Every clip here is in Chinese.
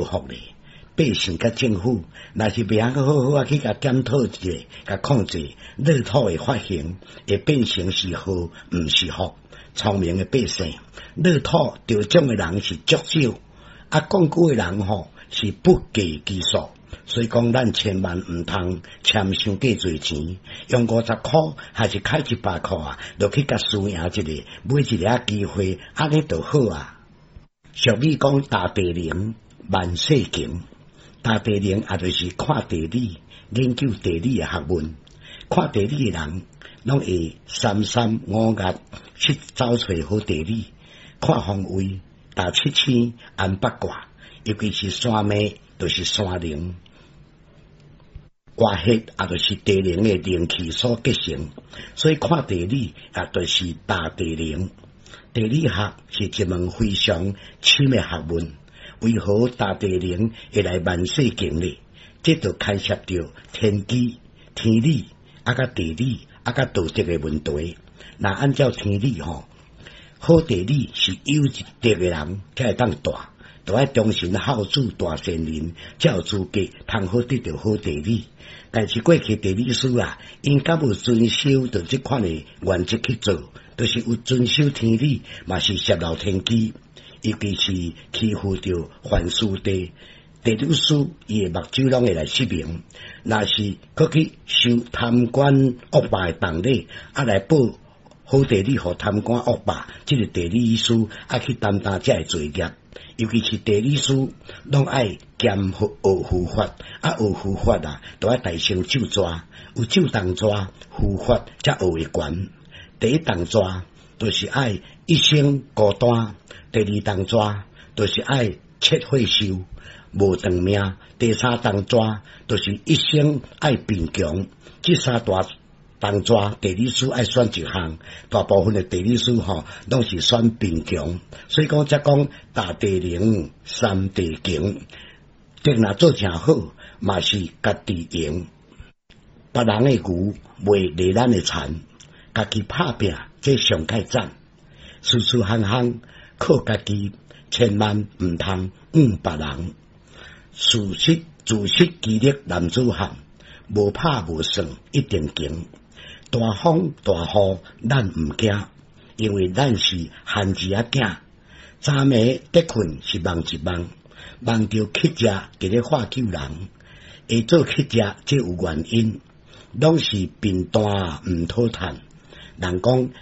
福咧。百姓甲政府若是袂晓好好去甲检讨一下，甲控制热土诶发行，会变成是祸，毋是福。聪明诶百姓，热土着种诶人是足少，讲久诶人是不计其数。所以讲，咱千万毋通签伤过侪钱，用50块还是开100块就去甲输赢一个，买一个机会，安尼就好啊。俗语讲大地灵，万世经。大地灵也就是看地理、研究地理诶学问。看地理诶人，拢会3五月去找找好地理，看方位，打7星，按八卦，尤其是山脉，就是山灵。卦穴也就是地灵诶灵气所结成，所以看地理也就是大地灵。地理学是一门非常深诶学问。为何大地灵会来万世经呢？这就牵涉到天机、天理、甲地理、甲道德诶问题。那按照天理好地理是有一德诶人才会当大，就爱忠臣孝子大善人，才有资格通好得到好地理。但是过去地理师因甲无遵守着这款诶原则去做，就是有遵守天理，嘛是泄露天机。尤其是欺负着犯事地理师，伊诶目睭拢会来失明。若是佮去收贪官恶霸诶当礼，来报好地理互贪官恶霸，这个地理师去担当这个罪业。尤其是地理师，拢爱兼学护法，学护法都爱大声咒抓，有咒当抓，护法才学会悬。第一当抓，就是爱一生孤单。第二当抓，就是爱切血寿，无长命。第三当抓，就是一生爱贫穷。这三大当抓，地理师爱选一项，大部分的地理师拢是选贫穷。所以讲，才讲大地灵，三地经。定若做正好，嘛是家己赢。别人的牛袂犁咱的田，家己拍拼，这上盖赞。事事行行靠家己，千万毋通别人。自食其力，男子汉，无拍无算一定赢。大风大雨咱毋惊，因为咱是汉子囝。昨暝得困是梦一梦，梦着乞食伫咧化救人，会做乞食这有原因，拢是贫惰毋讨趁。人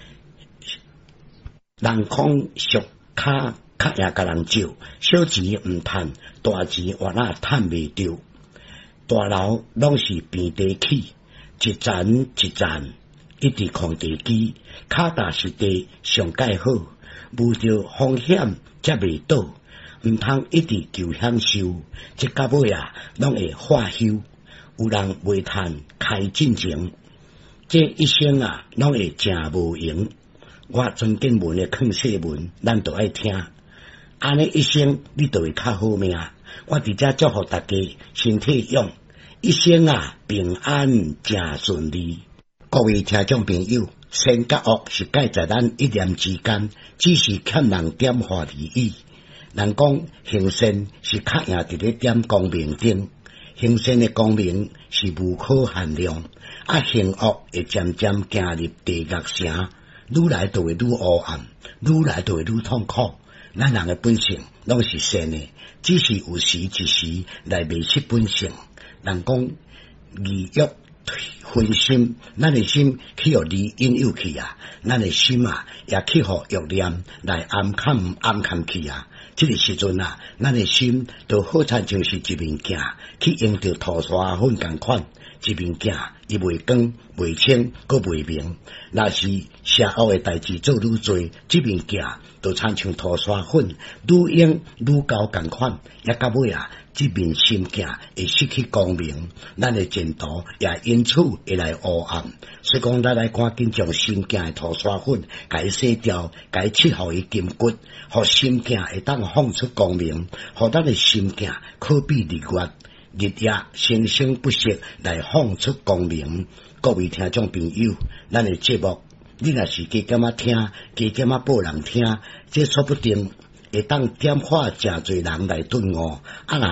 讲俗卡也甲人借，小钱毋趁，大钱我趁袂着。大楼拢是平地起，一层一层，一直空地基，脚踏实地上盖好，遇着风险才袂倒，毋通一直求享受，这到尾拢会化休。有人袂趁开进前，这一生拢会正无闲。我曾经文的劝世文，咱都爱听。安尼一生你就会较好命。我伫遮祝福大家身体勇，一生平安正顺利。各位听众朋友，善甲恶是介在咱一念之间，只是欠人点化而已。人讲行善是较赢伫咧点光明顶，行善的光明是无可限量，行恶会渐渐行入地狱城，愈来就会愈黑暗，愈来就会愈痛苦。咱人的本性拢是善的，只是有时一时来迷失本性。人讲利欲分心，咱的心去互利引诱去咱的心也去互欲念来暗坎去这个时阵咱的心就好像就是一面镜，去用着涂刷粉同款。一面镜伊袂光、袂清、阁袂明。若是邪恶的代志做愈多，这面镜就亲像涂刷粉，愈用愈高同款，也到尾这面心镜会失去光明，咱的前途也因此会来黑暗。所以讲，咱来赶紧将心镜的涂刷粉甲伊洗掉，甲伊切互伊筋骨，互心镜会当放出光明，互咱的心镜可比日月。日夜生生不息来放出光明。各位听众朋友，咱的节目你若是加减听，加减报人听，这说不定会当点化真侪人来顿悟。